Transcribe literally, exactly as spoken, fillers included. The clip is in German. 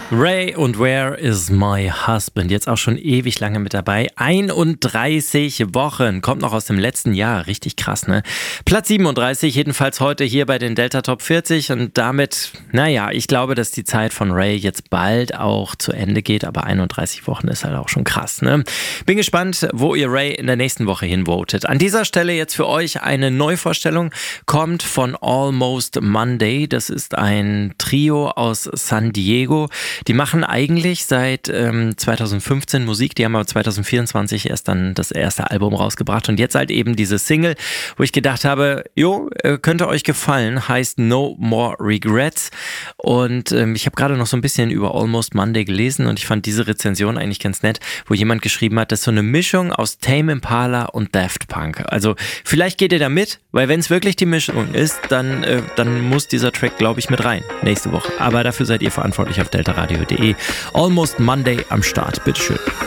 Ray und Where is my husband? Jetzt auch schon ewig lange mit dabei. einunddreißig Wochen. Kommt noch aus dem letzten Jahr. Richtig krass, ne? Platz siebenunddreißig, jedenfalls heute hier bei den Delta Top vierzig. Und damit, naja, ich glaube, dass die Zeit von Ray jetzt bald auch zu Ende geht. Aber einunddreißig Wochen ist halt auch schon krass, ne? Bin gespannt, wo ihr Ray in der nächsten Woche hinvotet. An dieser Stelle jetzt für euch eine Neuvorstellung. Kommt von Almost Monday. Das ist ein Trio aus San Diego. Die machen eigentlich seit ähm, zweitausendfünfzehn Musik, die haben aber zweitausendvierundzwanzig erst dann das erste Album rausgebracht und jetzt halt eben diese Single, wo ich gedacht habe, jo, äh, könnte euch gefallen, heißt No More Regrets und ähm, ich habe gerade noch so ein bisschen über Almost Monday gelesen und ich fand diese Rezension eigentlich ganz nett, wo jemand geschrieben hat, das ist so eine Mischung aus Tame Impala und Daft Punk. Also vielleicht geht ihr da mit, weil wenn es wirklich die Mischung ist, dann, äh, dann muss dieser Track, glaube ich, mit rein nächste Woche. Aber dafür seid ihr verantwortlich auf delta radio punkt de. Almost Monday am Start. Bitteschön.